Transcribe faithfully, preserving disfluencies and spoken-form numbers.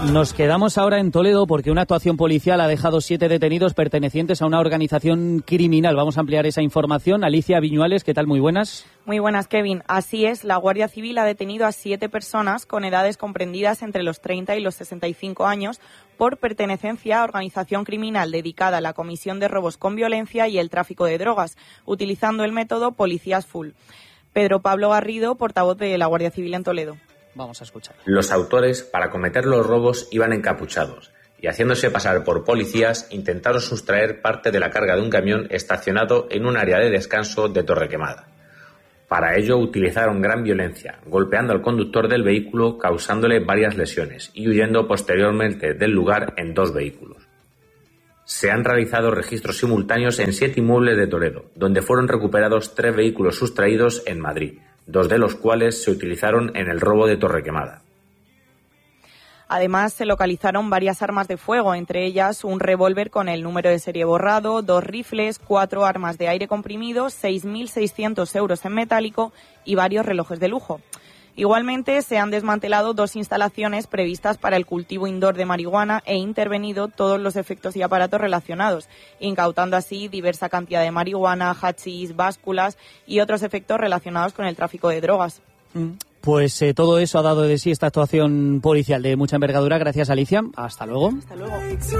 Nos quedamos ahora en Toledo porque una actuación policial ha dejado siete detenidos pertenecientes a una organización criminal. Vamos a ampliar esa información. Alicia Viñuales, ¿qué tal? Muy buenas. Muy buenas, Kevin. Así es, la Guardia Civil ha detenido a siete personas con edades comprendidas entre los treinta y los sesenta y cinco años por pertenencia a organización criminal dedicada a la comisión de robos con violencia y el tráfico de drogas, utilizando el método Policías Full. Pedro Pablo Garrido, portavoz de la Guardia Civil en Toledo. Vamos a escuchar. Los autores, para cometer los robos, iban encapuchados y, haciéndose pasar por policías, intentaron sustraer parte de la carga de un camión estacionado en un área de descanso de Torrequemada. Para ello utilizaron gran violencia, golpeando al conductor del vehículo, causándole varias lesiones y huyendo posteriormente del lugar en dos vehículos. Se han realizado registros simultáneos en siete inmuebles de Toledo, donde fueron recuperados tres vehículos sustraídos en Madrid, dos de los cuales se utilizaron en el robo de Torrequemada. Además, se localizaron varias armas de fuego, entre ellas un revólver con el número de serie borrado, dos rifles, cuatro armas de aire comprimido, seis mil seiscientos euros en metálico y varios relojes de lujo. Igualmente, se han desmantelado dos instalaciones previstas para el cultivo indoor de marihuana e intervenido todos los efectos y aparatos relacionados, incautando así diversa cantidad de marihuana, hachís, básculas y otros efectos relacionados con el tráfico de drogas. Pues eh, todo eso ha dado de sí esta actuación policial de mucha envergadura. Gracias, Alicia. Hasta luego. Hasta luego.